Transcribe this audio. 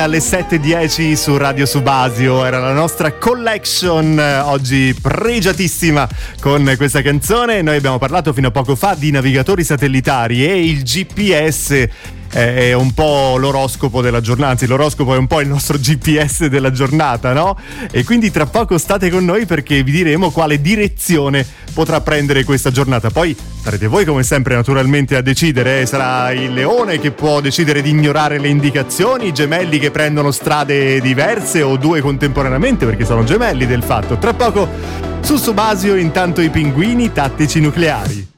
Alle 7:10 su Radio Subasio era la nostra collection, oggi pregiatissima con questa canzone. Noi abbiamo parlato fino a poco fa di navigatori satellitari e il GPS è un po' l'oroscopo della giornata, anzi l'oroscopo è un po' il nostro GPS della giornata, no? E quindi tra poco state con noi perché vi diremo quale direzione potrà prendere questa giornata. Poi sarete voi come sempre naturalmente a decidere, sarà il leone che può decidere di ignorare le indicazioni, i gemelli che prendono strade diverse o due contemporaneamente perché sono gemelli del fatto. Tra poco su Subasio, intanto i pinguini tattici nucleari.